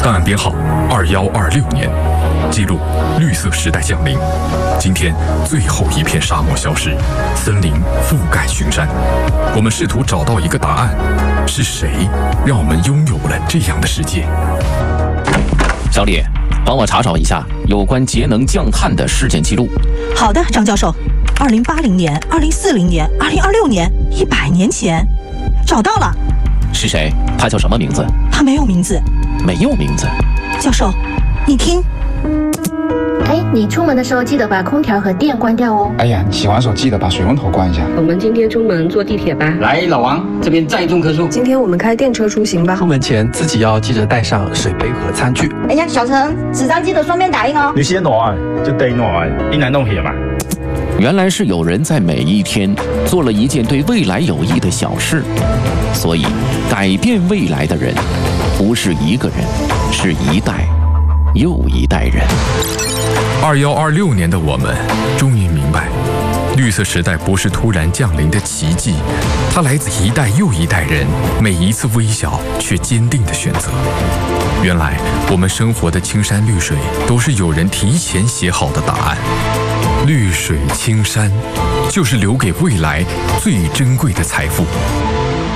档案编号2126年，记录绿色时代降临。今天最后一片沙漠消失，森林覆盖群山。我们试图找到一个答案：是谁让我们拥有了这样的世界？ 小李，帮我查找一下有关节能降碳的事件记录。 好的，张教授。2080年、2040年、2026年，100年前，找到了。 是谁？他叫什么名字？ 他没有名字。 没有名字。 教授，你听。 哎，你出门的时候记得把空调和电关掉哦。 哎呀，你洗完手记得把水龙头关一下。 我们今天出门坐地铁吧。 来，老王，这边载重棵树。 今天我们开电车出行吧。 出门前自己要记得带上水杯和餐具。 哎呀，小陈，纸张记得双面打印哦。 你先拿，就得拿，你来弄去嘛。 原来是有人在每一天做了一件对未来有益的小事，所以改变未来的人不是一个人，是一代又一代人。 2126年的我们终于明白，绿色时代不是突然降临的奇迹，它来自一代又一代人每一次微小却坚定的选择。原来我们生活的青山绿水都是有人提前写好的答案。绿水青山，就是留给未来最珍贵的财富。